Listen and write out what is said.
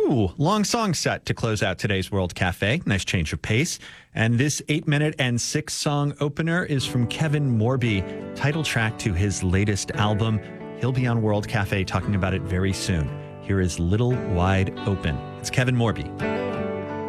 Ooh, long song set to close out today's World Cafe. Nice change of pace. And this 8-minute and 6-song opener is from Kevin Morby, title track to his latest album. He'll be on World Cafe talking about it very soon. Here is Little Wide Open. It's Kevin Morby.